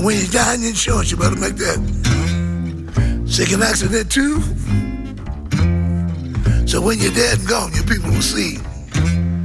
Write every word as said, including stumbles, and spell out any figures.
when you die in your insurance, you better make that second accident too. So when you're dead and gone, your people will see